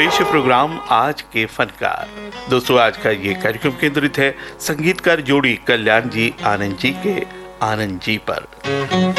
पेश है प्रोग्राम आज के फनकार। दोस्तों, आज का ये कार्यक्रम केंद्रित है संगीतकार जोड़ी कल्याण जी आनंद जी के आनंद जी पर।